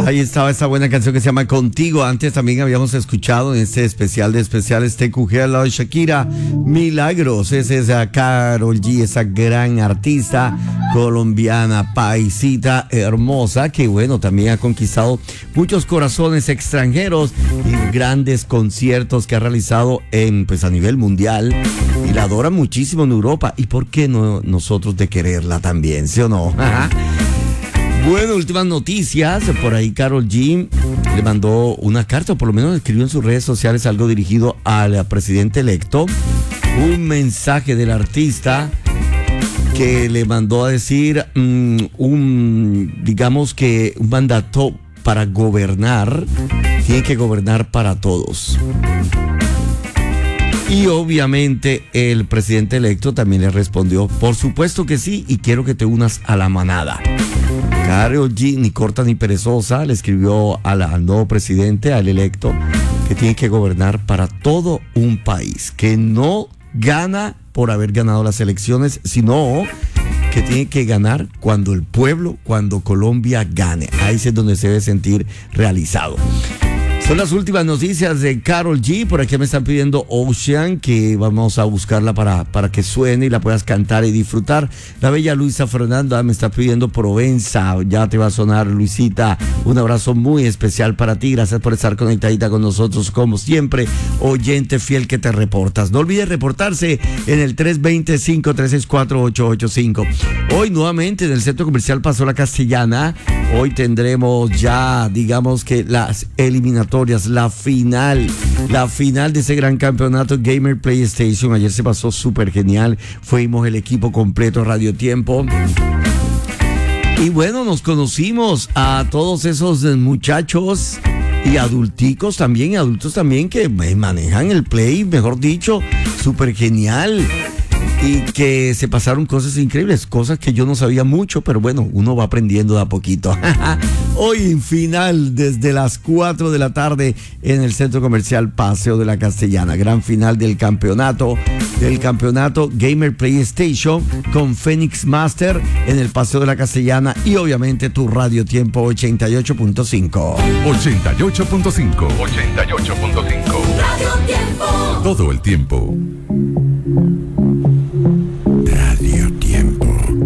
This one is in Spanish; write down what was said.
Ahí estaba esa buena canción que se llama Contigo. Antes también habíamos escuchado en este especial de especiales TQG al lado de Shakira, Milagros. Es esa Karol G, esa gran artista colombiana, paisita hermosa, que bueno, también ha conquistado muchos corazones extranjeros y grandes conciertos que ha realizado pues a nivel mundial, y la adoran muchísimo en Europa. ¿Y por qué no nosotros de quererla también, sí o no? Bueno, últimas noticias. Por ahí Karol G le mandó una carta, o por lo menos escribió en sus redes sociales algo dirigido al presidente electo. Un mensaje del artista que le mandó a decir digamos que un mandato para gobernar. Tiene que gobernar para todos. Y obviamente el presidente electo también le respondió: por supuesto que sí, y quiero que te unas a la manada. Karol G, ni corta ni perezosa, le escribió al nuevo presidente, al electo, que tiene que gobernar para todo un país, que no gana por haber ganado las elecciones, sino que tiene que ganar cuando el pueblo, cuando Colombia gane. Ahí es donde se debe sentir realizado. Son las últimas noticias de Karol G. Por aquí me están pidiendo Ocean, que vamos a buscarla para que suene y la puedas cantar y disfrutar. La bella Luisa Fernanda me está pidiendo Provenza. Ya te va a sonar, Luisita. Un abrazo muy especial para ti. Gracias por estar conectadita con nosotros, como siempre. Oyente fiel que te reportas. No olvides reportarse en el 325-364-885. Hoy nuevamente en el Centro Comercial Paseo La Castellana. Hoy tendremos ya, digamos que las eliminatorias, la final de ese gran campeonato Gamer PlayStation. Ayer se pasó súper genial. Fuimos el equipo completo Radio Tiempo. Y bueno, nos conocimos a todos esos muchachos y adultos también que manejan el Play, mejor dicho, súper genial. Y que se pasaron cosas increíbles, cosas que yo no sabía mucho, pero bueno, uno va aprendiendo de a poquito. Hoy en final, desde las 4 de la tarde en el Centro Comercial Paseo de la Castellana. Gran final del campeonato Gamer PlayStation con Phoenix Master en el Paseo de la Castellana, y obviamente tu Radio Tiempo 88.5. 88.5. Radio Tiempo. Todo el tiempo.